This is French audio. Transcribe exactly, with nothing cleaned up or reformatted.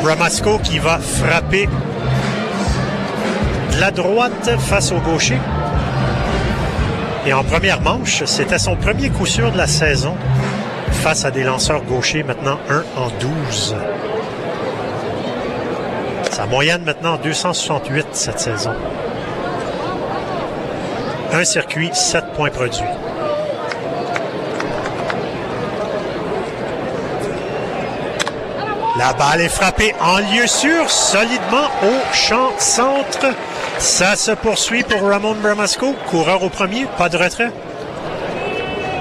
Ramasco qui va frapper de la droite face au gaucher. Et en première manche, c'était son premier coup sûr de la saison face à des lanceurs gauchers, maintenant un en douze. Sa moyenne maintenant deux cent soixante-huit cette saison. Un circuit, sept points produits. La balle est frappée en lieu sûr, solidement au champ centre. Ça se poursuit pour Ramon Ramasco. Coureur au premier, pas de retrait.